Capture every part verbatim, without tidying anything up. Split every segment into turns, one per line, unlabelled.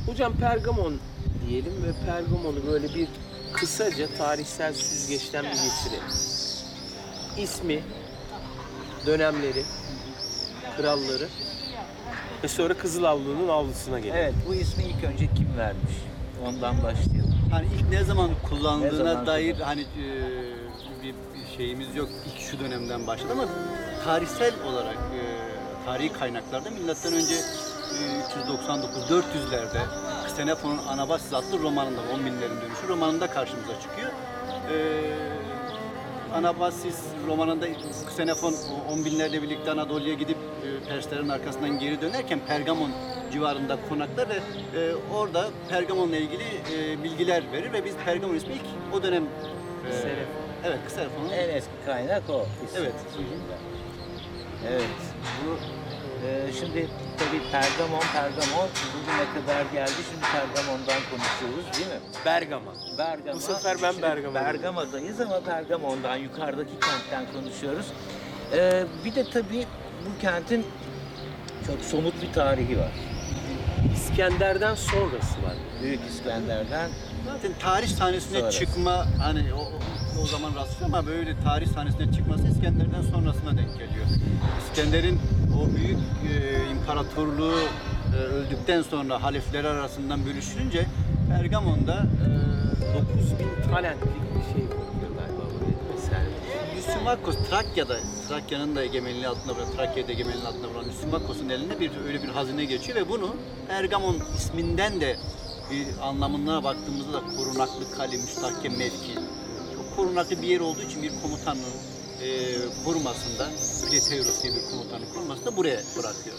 Hocam Pergamon diyelim ve Pergamon'u böyle bir kısaca tarihsel süzgeçten bir geçirelim. İsmi, dönemleri, kralları ve sonra Kızılavlu'nun avlusuna gelelim.
Evet, bu ismi ilk önce kim vermiş? Ondan başlayalım.
Hani ilk ne zaman
Ne
kullandığına
zaman
dair
kullandı?
hani e, bir, bir şeyimiz yok. İlk şu dönemden başladı ama tarihsel olarak e, tarihi kaynaklarda milattan önce e, üç yüz doksan dokuz dört yüzlerde Xenofon'un Anabasis adlı romanında on binlerin dönüşü romanında karşımıza çıkıyor. E, Anabasis romanında Xenofon on binlerle birlikte Anadolu'ya gidip e, Perslerin arkasından geri dönerken Pergamon civarında konaklar ve e, orada Pergamon'la ilgili e, bilgiler verir ve biz Pergamon ismi ilk o dönem e,
Xenofon.
evet Xenofon'un
En eski kaynak o. isim.
Evet.
Evet. Bu e, şimdi tabii Pergamon, Pergamon bugüne kadar geldi. Şimdi Pergamon'dan konuşuyoruz değil mi?
Bergama.
Bergama.
Bu sefer ben
Şimdi
Bergama'dayım.
Bergama'dayız ama Pergamon'dan, yukarıdaki kentten konuşuyoruz. E, bir de tabii bu kentin çok somut bir tarihi var.
İskender'den sonrası var.
Büyük İskender'den
zaten tarih sahnesine
Sonrası.
çıkma hani o, o zaman rastlıyor ama böyle tarih sahnesine çıkması İskender'den sonrasına denk geliyor. İskender'in o büyük e, imparatorluğu e, öldükten sonra halifleri arasından bölüşülünce Pergamon'da e,
dokuz bin talentlik bir şey koyuyor galiba buraya mesela.
Lysimakos Trakya'da, Trakya'nın da egemenliği altında bırakan, Trakya'da egemenliği altında bırakan Lysimakos'un elinde bir öyle bir hazine geçiyor ve bunu Pergamon isminden de bir anlamına baktığımızda da korunaklı kale, müstahkem mevki. Çok korunaklı bir yer olduğu için bir komutanın e, korumasında, Kleteiros diye bir komutanın korumasında buraya bırakıyor.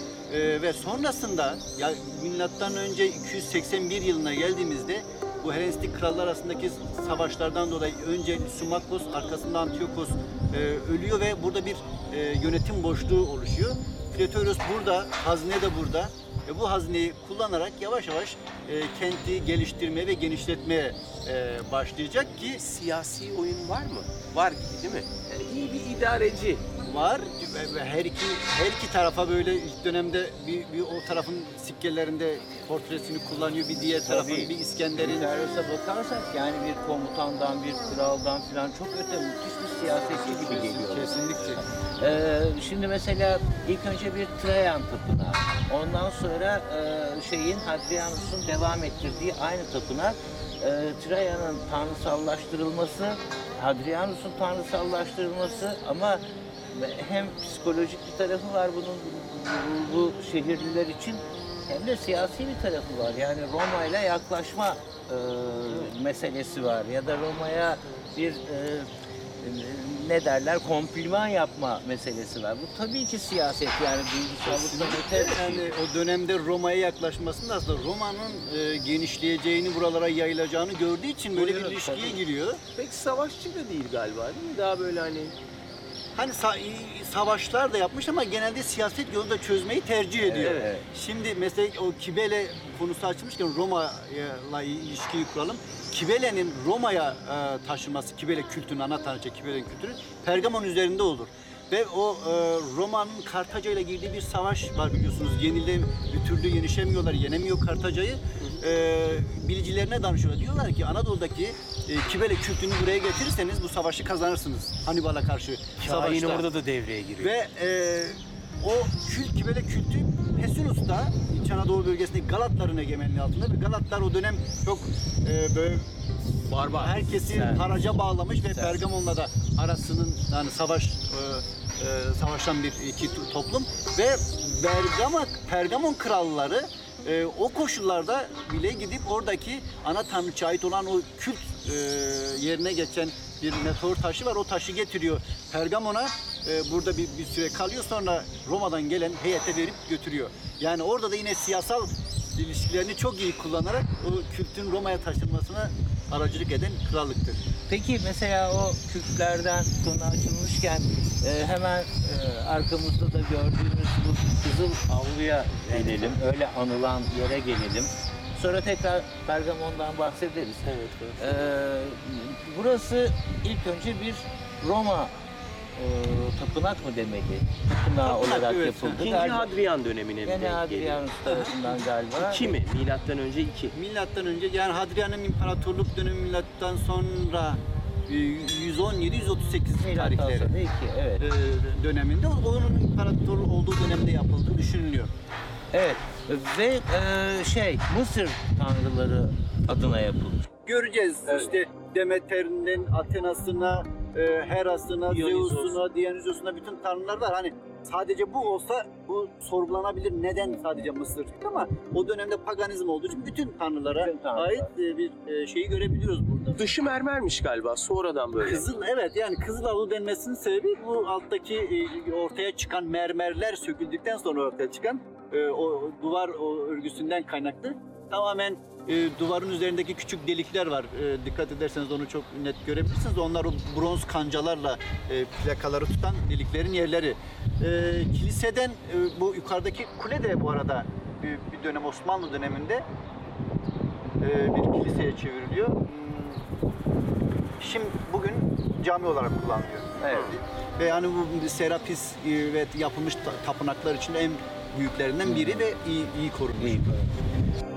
E, ve sonrasında ya milattan önce iki yüz seksen bir yılına geldiğimizde bu Helenistik krallar arasındaki savaşlardan dolayı önce Lysimakos, arkasında Antiochos e, ölüyor ve burada bir e, yönetim boşluğu oluşuyor. Kleteiros burada, hazine de burada. Ve bu hazineyi kullanarak yavaş yavaş e, kenti geliştirmeye ve genişletmeye e, başlayacak ki
Siyasi oyun var mı? Var gibi değil mi? Yani iyi bir idareci.
var ve- ve her iki her iki tarafa böyle ilk dönemde bir, bir o tarafın sikkelerinde portresini kullanıyor, bir diğer tarafın
Tabii.
bir İskender'in.
Kleteios'a bakarsak yani bir komutandan, bir kraldan falan çok öte müthiş bir siyasetçi gibi geliyor.
Kesinlikle.
Ee, şimdi mesela ilk önce bir Trajan tapınağı, ondan sonra e, şeyin Hadrianus'un devam ettirdiği aynı tapınak, e, Trajan'ın tanrısallaştırılması, Hadrianus'un tanrısallaştırılması ama hem psikolojik bir tarafı var bunun bu, bu şehirliler için hem de siyasi bir tarafı var. Yani Roma ile yaklaşma e, meselesi var ya da Roma'ya bir e, ne derler kompliman yapma meselesi var. Bu tabii ki siyaset yani duygusallıktan öte bir şey.
Yani o dönemde Roma'ya yaklaşmasında aslında Roma'nın e, genişleyeceğini, buralara yayılacağını gördüğü için böyle bir
Buyurun,
ilişkiye
tabii.
giriyor.
Pek savaşçı da değil galiba değil mi? Daha böyle hani
Hani sa- savaşlar da yapmış ama genelde siyaset yolunda çözmeyi tercih ediyor.
Evet, evet.
Şimdi mesela o Kibele konusu açılmışken Roma'yla ilişkiyi kuralım. Kibele'nin Roma'ya e, taşınması, Kibele kültünün, ana tanrıça Kibele'nin kültürü Pergamon üzerinde olur. Ve o e, Roma'nın Kartaca ile girdiği bir savaş var biliyorsunuz. Yenile, bir türlü yenişemiyorlar, yenemiyor Kartaca'yı. E, bilgilerine danışıyorlar. Diyorlar ki Anadolu'daki e, Kibele kültünü buraya getirirseniz bu savaşı kazanırsınız. Hannibal'a karşı
Şahin
savaşta.
orada da devreye giriyor.
Ve e, o kült Kibele kültü Pesinus'ta İç Anadolu bölgesindeki Galatların egemenliği altında ve Galatlar o dönem çok e, böyle
Barbar.
herkesi
Sert.
haraca bağlamış ve
Sert.
Pergamon'la da arasının yani savaş e, e, savaşan bir iki to- toplum ve Bergama Pergamon kralları e, o koşullarda bile gidip oradaki ana tanrıçaya ait olan o kült e, yerine geçen bir meteor taşı var. O taşı getiriyor Pergamon'a. E, burada bir, bir süre kalıyor. Sonra Roma'dan gelen heyete verip götürüyor. Yani orada da yine siyasal ilişkilerini çok iyi kullanarak o kültün Roma'ya taşınmasına aracılık eden krallıktır.
Peki mesela o Kürtlerden konu açılmışken e, hemen e, arkamızda da gördüğümüz bu Kızıl Avlu'ya gelelim. Öyle anılan yere gelelim. Sonra tekrar Pergamon'dan bahsederiz.
Evet, evet.
E, burası ilk önce bir Roma e, tapınak mı demeli? Tapınağı
Tapınak,
olarak
evet.
yapıldı.
İkinci
Galiba-
Hadrian dönemine mi
Gene
denk geliyor?
Hadrianus tarafından galiba.
İki mi? Milattan önce iki.
Milattan önce yani Hadrian'ın imparatorluk dönemi milattan sonra e, yüz on yedi yüz otuz sekiz
Milattan
tarihleri
sonra iki, evet.
e, döneminde onun imparator olduğu dönemde yapıldığı düşünülüyor.
Evet ve e, şey Mısır tanrıları adına yapılmış.
Göreceğiz
Evet.
işte Demeter'in Athena'sına, e, Hera'sına,
Dionysos.
Zeus'una, Dionysos'una bütün tanrılar var. Hani sadece bu olsa bu sorgulanabilir. Neden sadece Mısır? Ama o dönemde paganizm olduğu için bütün tanrılara
Bütün tanrılar.
ait e, bir e, şeyi görebiliyoruz burada.
Dışı mermermiş galiba sonradan böyle.
Kızıl evet yani Kızıl Avlu denmesinin sebebi bu alttaki e, ortaya çıkan mermerler söküldükten sonra ortaya çıkan e, o duvar o örgüsünden kaynaklı. Tamamen e, duvarın üzerindeki küçük delikler var. E, dikkat ederseniz onu çok net görebilirsiniz. Onlar o bronz kancalarla e, plakaları tutan deliklerin yerleri. E, kiliseden e, bu yukarıdaki kule de bu arada bir, bir dönem Osmanlı döneminde e, bir kiliseye çevriliyor. Hmm, Şimdi bugün cami olarak kullanılıyor.
Evet.
Ve yani bu Serapis e, ve yapılmış ta- tapınaklar için en büyüklerinden biri ve iyi, iyi korunmuş.
İyi.